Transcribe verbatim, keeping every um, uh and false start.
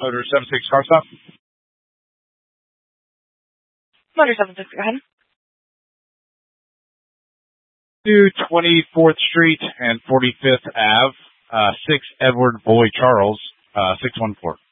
Motor seven six car stop. Motor seven six, go ahead. To twenty-fourth Street and forty-fifth Avenue, uh, six Edward Boy Charles, uh, six one four.